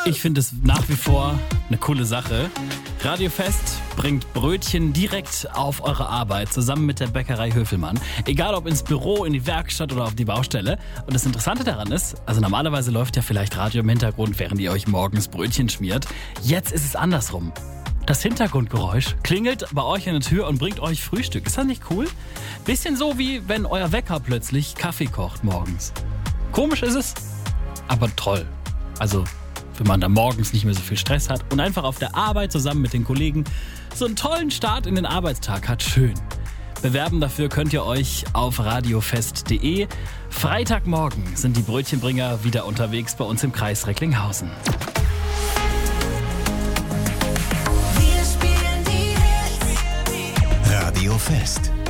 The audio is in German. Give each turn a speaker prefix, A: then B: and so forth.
A: Ich finde es nach wie vor eine coole Sache. Radio Fest bringt Brötchen direkt auf eure Arbeit zusammen mit der Bäckerei Höfelmann. Egal ob ins Büro, in die Werkstatt oder auf die Baustelle. Und das Interessante daran ist, also normalerweise läuft ja vielleicht Radio im Hintergrund, während ihr euch morgens Brötchen schmiert. Jetzt ist es andersrum. Das Hintergrundgeräusch klingelt bei euch an der Tür und bringt euch Frühstück. Ist das nicht cool? Bisschen so wie wenn euer Wecker plötzlich Kaffee kocht morgens. Komisch ist es, aber toll. Also wenn man da morgens nicht mehr so viel Stress hat und einfach auf der Arbeit zusammen mit den Kollegen so einen tollen Start in den Arbeitstag hat. Schön. Bewerben dafür könnt ihr euch auf radiofest.de. Freitagmorgen sind die Brötchenbringer wieder unterwegs bei uns im Kreis Recklinghausen.
B: Radio Fest.